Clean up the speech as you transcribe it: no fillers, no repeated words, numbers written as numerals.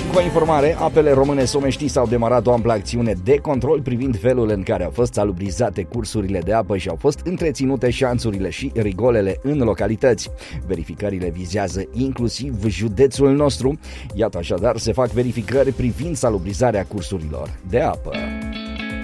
Cu o informare, Apele Române Somești s-au demarat o amplă acțiune de control privind felul în care au fost salubrizate cursurile de apă și au fost întreținute șanțurile și rigolele în localități. Verificările vizează inclusiv județul nostru. Iată, așadar, se fac verificări privind salubrizarea cursurilor de apă.